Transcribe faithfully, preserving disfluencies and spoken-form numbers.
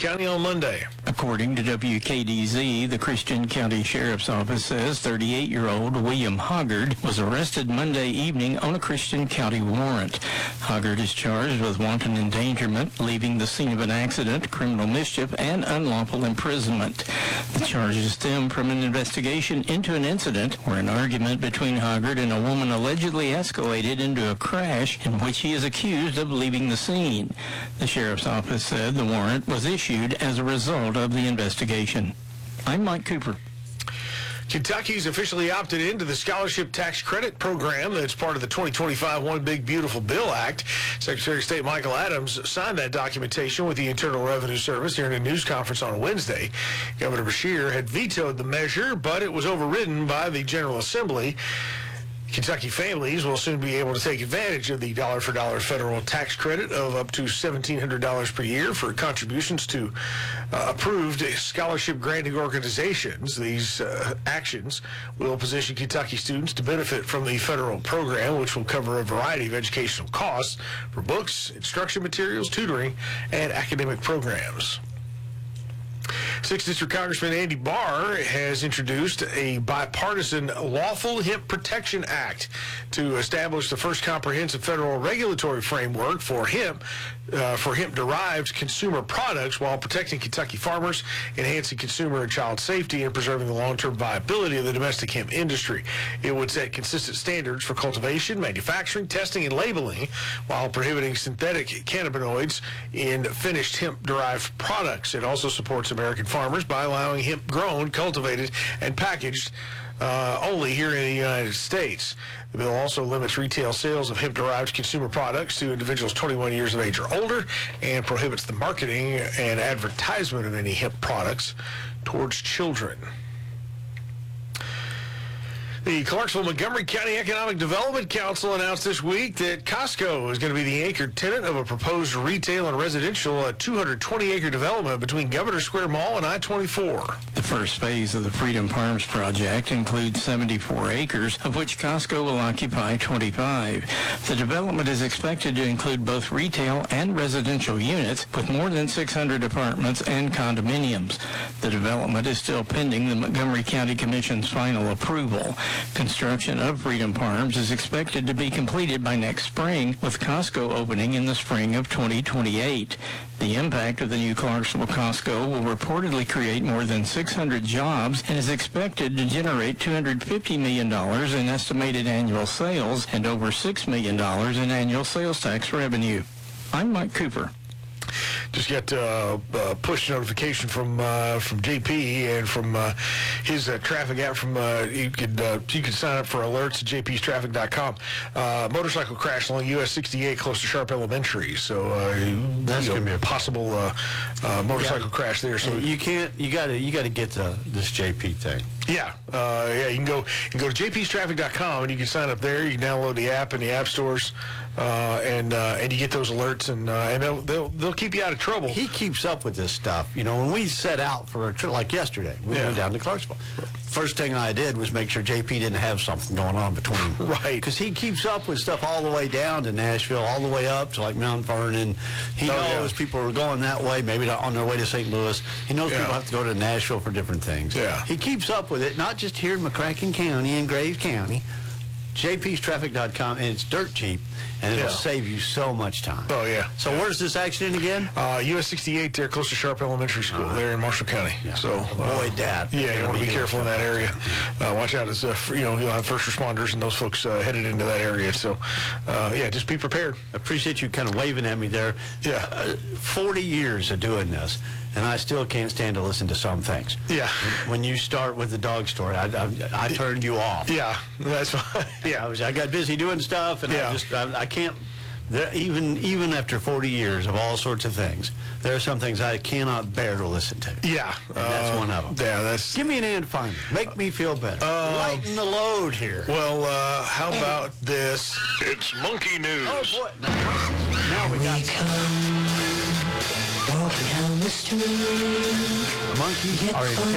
County on Monday. According to W K D Z, the Christian County Sheriff's Office says thirty-eight-year-old William Hoggard was arrested Monday evening on a Christian County warrant. Hoggard is charged with wanton endangerment, leaving the scene of an accident, criminal mischief, and unlawful imprisonment. The charges stem from an investigation into an incident where an argument between Hoggard and a woman allegedly escalated into a crash in which he is accused of leaving the scene. The Sheriff's Office said the warrant was issued as a result of the investigation. I'm Mike Cooper. Kentucky's officially opted into the Scholarship Tax Credit Program that's part of the twenty twenty-five One Big Beautiful Bill Act. Secretary of State Michael Adams signed that documentation with the Internal Revenue Service during a news conference on Wednesday. Governor Beshear had vetoed the measure, but it was overridden by the General Assembly. Kentucky families will soon be able to take advantage of the dollar-for-dollar federal tax credit of up to seventeen hundred dollars per year for contributions to uh, approved scholarship granting organizations. These uh, actions will position Kentucky students to benefit from the federal program, which will cover a variety of educational costs for books, instruction materials, tutoring, and academic programs. sixth District Congressman Andy Barr has introduced a bipartisan Lawful Hemp Protection Act to establish the first comprehensive federal regulatory framework for hemp, uh, for hemp-derived consumer products while protecting Kentucky farmers, enhancing consumer and child safety, and preserving the long-term viability of the domestic hemp industry. It would set consistent standards for cultivation, manufacturing, testing, and labeling while prohibiting synthetic cannabinoids in finished hemp-derived products. It also supports American farmers by allowing hemp grown, cultivated, and packaged uh, only here in the United States. The bill also limits retail sales of hemp-derived consumer products to individuals twenty-one years of age or older and prohibits the marketing and advertisement of any hemp products towards children. The Clarksville-Montgomery County Economic Development Council announced this week that Costco is going to be the anchor tenant of a proposed retail and residential two hundred twenty acre development between Governor Square Mall and I twenty-four. The first phase of the Freedom Farms project includes seventy-four acres, of which Costco will occupy twenty-five. The development is expected to include both retail and residential units, with more than six hundred apartments and condominiums. The development is still pending the Montgomery County Commission's final approval. Construction of Freedom Farms is expected to be completed by next spring, with Costco opening in the spring of twenty twenty-eight. The impact of the new Clarksville Costco will reportedly create more than six hundred jobs and is expected to generate two hundred fifty million dollars in estimated annual sales and over six million dollars in annual sales tax revenue. I'm Mike Cooper. Just got uh, a push notification from uh, from J P and from uh, his uh, traffic app. From uh, you could uh, you could sign up for alerts at j p s traffic dot com. Uh, motorcycle crash along U S sixty-eight close to Sharp Elementary. So uh, that's going to be a possible uh, uh, motorcycle yeah. crash there. So you can't. You got to. You got to get the, this J P thing. Yeah, uh, yeah. You can go. You can go to j p s traffic dot com and you can sign up there. You can download the app in the app stores, uh, and uh, and you get those alerts, and uh, and they'll, they'll they'll keep you out of trouble. He keeps up with this stuff. You know, when we set out for a trip, like yesterday, we yeah. went down to Clarksville. First thing I did was make sure J P didn't have something going on between. Right. Because he keeps up with stuff all the way down to Nashville, all the way up to like Mount Vernon. He oh, knows yeah. people are going that way, maybe not on their way to Saint Louis. He knows yeah. people have to go to Nashville for different things. Yeah. He keeps up with it, not just here in McCracken County and Graves County. j p s traffic dot com, and it's dirt cheap, and it'll yeah. save you so much time. Oh, yeah. So yeah. where's this accident again? Uh, U S sixty-eight there, close to Sharp Elementary School, uh-huh. there in Marshall County. Yeah. So avoid uh, that. Yeah, you want to be careful in that area. Uh, watch out, as uh, you know, you'll have first responders and those folks uh, headed into that area. So, uh, yeah, just be prepared. I appreciate you kind of waving at me there. Yeah. Uh, forty years of doing this, and I still can't stand to listen to some things. Yeah. When you start with the dog story, I, I, I turned you off. Yeah, that's fine. Yeah, I was. I got busy doing stuff, and yeah. I just I, I can't. There, even even after forty years of all sorts of things, there are some things I cannot bear to listen to. Yeah, and that's uh, one of them. Yeah, that's. Give me an end finder. Make me feel better. Uh, Lighten the load here. Well, uh, how about this? It's Monkey News. Oh boy! Now, now we got. Walking down the street. Monkey. Are